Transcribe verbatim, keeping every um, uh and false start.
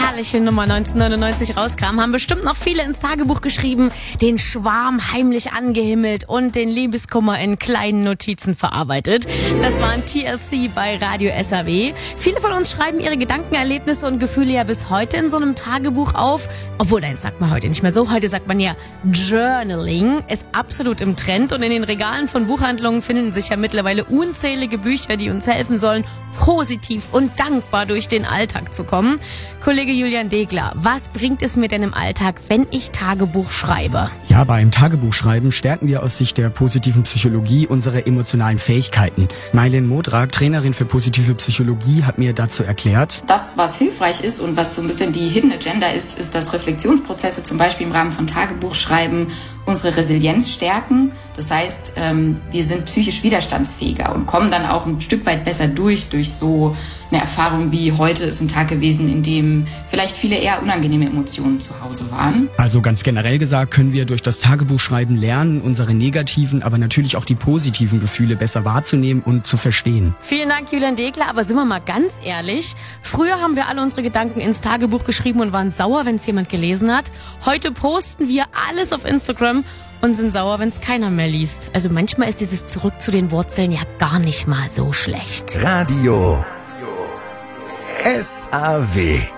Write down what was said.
herrliche Nummer neunzehnhundertneunundneunzig rauskam, haben bestimmt noch viele ins Tagebuch geschrieben, den Schwarm heimlich angehimmelt und den Liebeskummer in kleinen Notizen verarbeitet. Das waren T L C bei Radio S A W. Viele von uns schreiben ihre Gedanken, Erlebnisse und Gefühle ja bis heute in so einem Tagebuch auf. Obwohl, das sagt man heute nicht mehr so. Heute sagt man ja Journaling, ist absolut im Trend und in den Regalen von Buchhandlungen finden sich ja mittlerweile unzählige Bücher, die uns helfen sollen, positiv und dankbar durch den Alltag zu kommen. Kollege Julian Degler, was bringt es mir denn im Alltag, wenn ich Tagebuch schreibe? Ja, beim Tagebuchschreiben stärken wir aus Sicht der positiven Psychologie unsere emotionalen Fähigkeiten. Mailen Modrak, Trainerin für positive Psychologie, hat mir dazu erklärt: Das, was hilfreich ist und was so ein bisschen die Hidden Agenda ist, ist, dass Reflexionsprozesse zum Beispiel im Rahmen von Tagebuchschreiben unsere Resilienz stärken. Das heißt, wir sind psychisch widerstandsfähiger und kommen dann auch ein Stück weit besser durch, durch so eine Erfahrung wie heute ist ein Tag gewesen, in dem vielleicht viele eher unangenehme Emotionen zu Hause waren. Also ganz generell gesagt, können wir durch das Tagebuchschreiben lernen, unsere negativen, aber natürlich auch die positiven Gefühle besser wahrzunehmen und zu verstehen. Vielen Dank, Julian Degler, aber sind wir mal ganz ehrlich, früher haben wir alle unsere Gedanken ins Tagebuch geschrieben und waren sauer, wenn es jemand gelesen hat. Heute posten wir alles auf Instagram und sind sauer, wenn es keiner mehr liest. Also manchmal ist dieses Zurück zu den Wurzeln ja gar nicht mal so schlecht. Radio S A W